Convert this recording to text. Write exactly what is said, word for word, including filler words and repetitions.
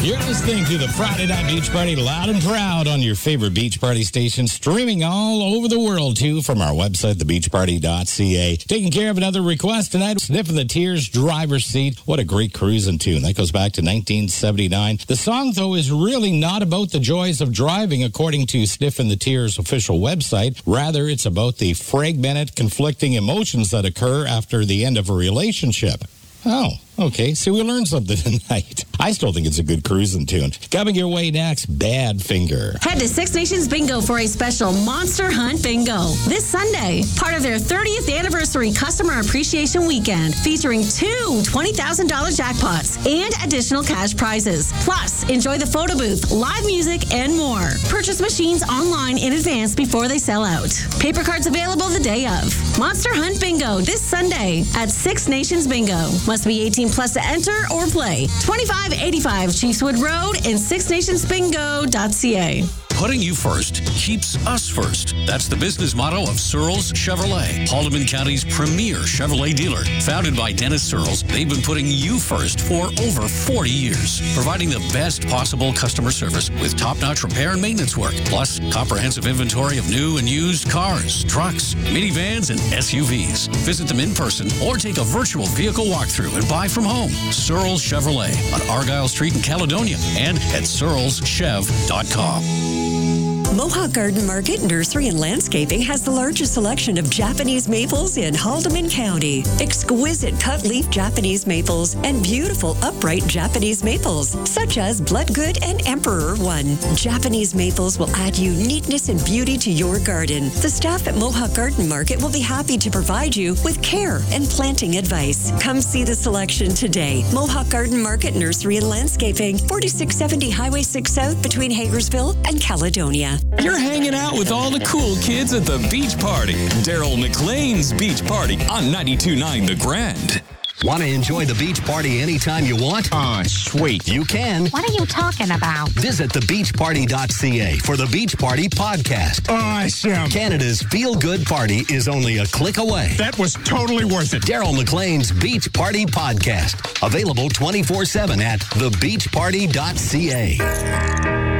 You're listening to the Friday Night Beach Party loud and proud on your favorite beach party station, streaming all over the world, too, from our website, the beach party dot c a. Taking care of another request tonight, Sniffing the Tears, Driver's Seat. What a great cruising tune. That goes back to nineteen seventy-nine. The song, though, is really not about the joys of driving, according to Sniffing the Tears' official website. Rather, it's about the fragmented, conflicting emotions that occur after the end of a relationship. Oh, okay. So we learned something tonight. I still think it's a good cruising tune. Coming your way next, Badfinger. Head to Six Nations Bingo for a special Monster Hunt Bingo this Sunday. Part of their thirtieth anniversary customer appreciation weekend, featuring two twenty thousand dollars jackpots and additional cash prizes. Plus, enjoy the photo booth, live music, and more. Purchase machines online in advance before they sell out. Paper cards available the day of. Monster Hunt Bingo this Sunday at Six Nations Bingo. Must be eighteen plus to enter or play. twenty-five eighty-five Chiefswood Road and six nations bingo dot c a. Putting you first keeps us first. That's the business motto of Searles Chevrolet, Haldeman County's premier Chevrolet dealer. Founded by Dennis Searles, they've been putting you first for over forty years, providing the best possible customer service with top-notch repair and maintenance work, plus comprehensive inventory of new and used cars, trucks, minivans, and S U Vs. Visit them in person or take a virtual vehicle walkthrough and buy from home. Searles Chevrolet on Argyle Street in Caledonia and at searles chev dot com. Mohawk Garden Market Nursery and Landscaping has the largest selection of Japanese maples in Haldeman County. Exquisite cut-leaf Japanese maples and beautiful upright Japanese maples, such as Bloodgood and Emperor One. Japanese maples will add uniqueness and beauty to your garden. The staff at Mohawk Garden Market will be happy to provide you with care and planting advice. Come see the selection today. Mohawk Garden Market Nursery and Landscaping, forty-six seventy Highway six South between Hagersville and Caledonia. You're hanging out with all the cool kids at the beach party. Daryl McLean's Beach Party on ninety-two point nine The Grand. Want to enjoy the beach party anytime you want? Oh, sweet. You can. What are you talking about? Visit the beach party dot c a for the Beach Party podcast. Awesome. Canada's feel-good party is only a click away. That was totally worth it. Daryl McLean's Beach Party podcast. Available twenty-four seven at the beach party dot c a.